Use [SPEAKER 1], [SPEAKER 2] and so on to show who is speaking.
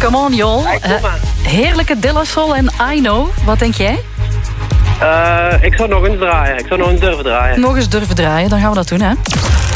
[SPEAKER 1] Come on, Jol. Heerlijke De La Soul en I Know. Wat denk jij?
[SPEAKER 2] Ik zou nog eens draaien. Ik zou nog eens durven draaien.
[SPEAKER 1] Nog eens durven draaien, dan gaan we dat doen, hè.